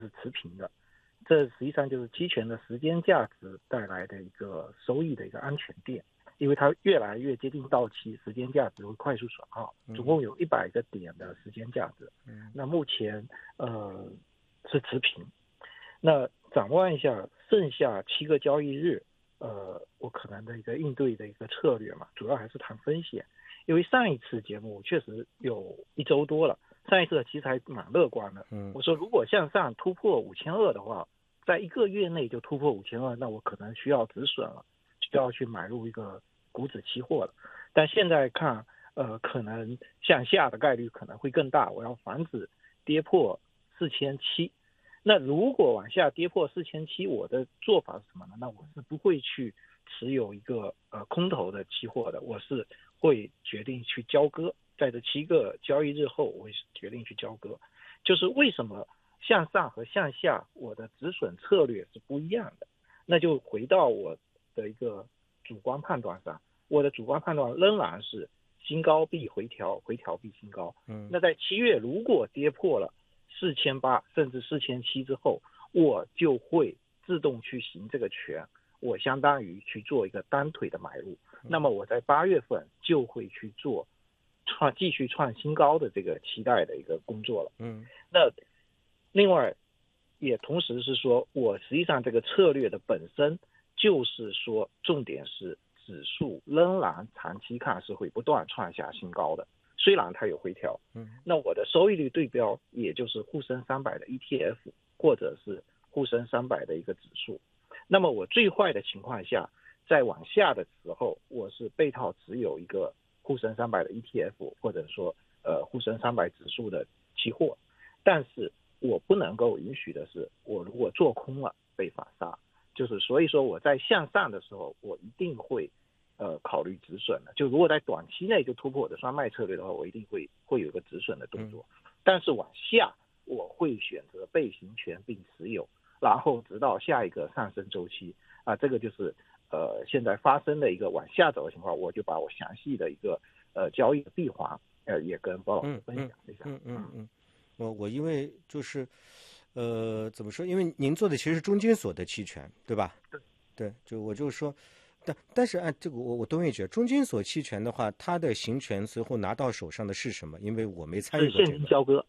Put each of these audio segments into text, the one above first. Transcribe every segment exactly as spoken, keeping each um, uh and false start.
是持平的，这实际上就是期权的时间价值带来的一个收益的一个安全垫，因为它越来越接近到期，时间价值会快速损耗，总共有一百个点的时间价值。那目前呃是持平。那展望一下剩下七个交易日，呃，我可能的一个应对的一个策略嘛，主要还是谈风险。因为上一次节目确实有一周多了，上一次其实还蛮乐观的。我说如果向上突破五千二的话，在一个月内就突破五千二，那我可能需要止损了，需要去买入一个股指期货了。但现在看，呃，可能向下的概率可能会更大，我要防止跌破四千七。那如果往下跌破四千七，我的做法是什么呢？那我是不会去持有一个呃空头的期货的，我是会决定去交割，在这七个交易日后，我会决定去交割。就是为什么向上和向下我的止损策略是不一样的？那就回到我的一个主观判断上，我的主观判断仍然是新高必回调，回调必新高。嗯，那在七月如果跌破了四千八甚至四千七之后，我就会自动去行这个权，我相当于去做一个单腿的买入。那么我在八月份就会去做创继续创新高的这个期待的一个工作了。嗯，那另外也同时是说，我实际上这个策略的本身就是说，重点是指数仍然长期看是会不断创下新高的。虽然它有回调，嗯，那我的收益率对标也就是沪深三百的 E T F 或者是沪深三百的一个指数。那么我最坏的情况下，在往下的时候，我是被套持有一个沪深三百的 E T F 或者说呃沪深三百指数的期货，但是我不能够允许的是，我如果做空了被反杀，就是所以说我在向上的时候，我一定会。呃，考虑止损的，就如果在短期内就突破我的双卖策略的话，我一定会会有一个止损的动作。但是往下，我会选择被行权并持有，然后直到下一个上升周期啊，这个就是呃现在发生的一个往下走的情况，我就把我详细的一个呃交易的闭环呃也跟包老师分享一下。 嗯嗯嗯，我我因为就是呃怎么说？因为您做的其实是中金所的期权，对吧？ 对对，就我就说。但但是按这个我我多问一句，中金所期权的话，它的行权最后拿到手上的是什么？因为我没参与过这个。 是现金交割。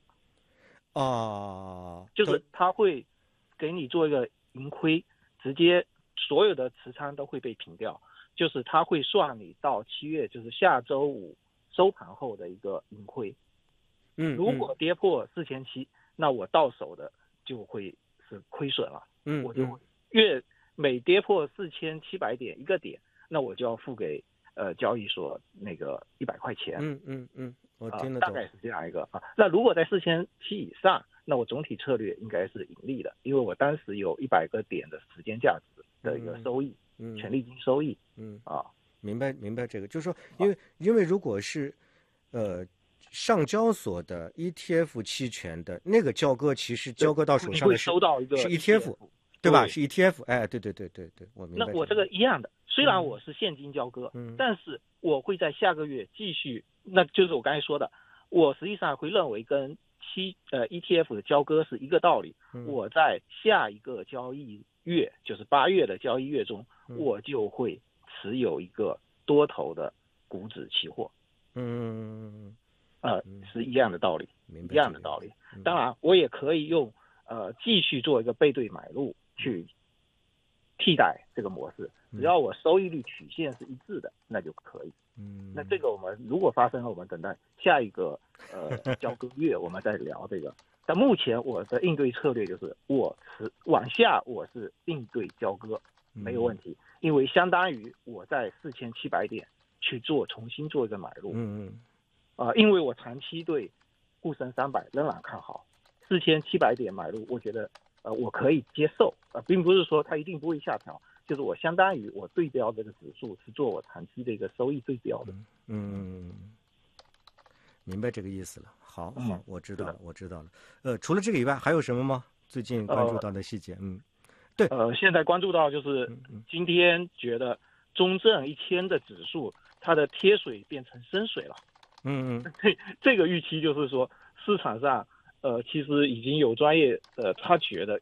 啊， 就是他会给你做一个盈亏，直接所有的持仓都会被平掉，就是他会算你到七月，就是下周五收盘后的一个盈亏。 嗯， 如果跌破四千七，那我到手的就会是亏损了。 嗯， 我就会越每跌破四千七百点一个点，那我就要付给呃交易所那个一百块钱。 嗯嗯嗯，我听得懂、 呃，大概是这样一个啊。那如果在四千七以上，那我总体策略应该是盈利的，因为我当时有一百个点的时间价值的一个收益，嗯，权利金收益， 嗯啊， 明白明白这个，就是说，因为、啊、因为如果是呃上交所的 E T F 期权的那个交割，其实交割到手上的是收到一个 E T F。对吧？是 E T F， 哎，对对对对对，我明白、这个。 那我这个一样的，虽然我是现金交割，嗯，但是我会在下个月继续，那就是我刚才说的，我实际上会认为跟期呃 E T F 的交割是一个道理。嗯、我在下一个交易月，就是八月的交易月中，嗯、我就会持有一个多头的股指期货。 嗯， 呃，是一样的道理，一样的道理。当然，我也可以用呃继续做一个背对买入。去替代这个模式，只要我收益率曲线是一致的，那就可以。嗯，那这个我们如果发生了，我们等待下一个呃交割月，我们再聊这个。但目前我的应对策略就是我持往下，我是应对交割没有问题，因为相当于我在四千七百点去做重新做一个买入。 嗯嗯， 啊、呃，因为我长期对沪深三百仍然看好，四千七百点买入，我觉得。呃，我可以接受，呃，并不是说它一定不会下调，就是我相当于我对标这个指数是做我长期的一个收益对标的。 嗯，明白这个意思了。好，好，我知道了，我知道了。呃，除了这个以外，还有什么吗？最近关注到的细节？呃、嗯，对， 呃，现在关注到就是今天觉得中证一千的指数它的贴水变成深水了。 嗯嗯， 这这个预期就是说市场上。 呃，其实已经有专业呃察觉的，